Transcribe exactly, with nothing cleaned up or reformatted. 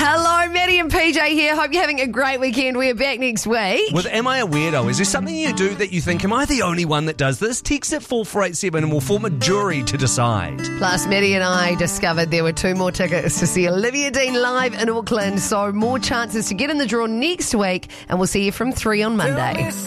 Hello, Maddie and P J here. Hope you're having a great weekend. We're back next week. With Am I a Weirdo? Is there something you do that you think, am I the only one that does this? Text at four four eight seven and we'll form a jury to decide. Plus, Maddie and I discovered there were two more tickets to see Olivia Dean live in Auckland, so more chances to get in the draw next week, and we'll see you from three on Monday.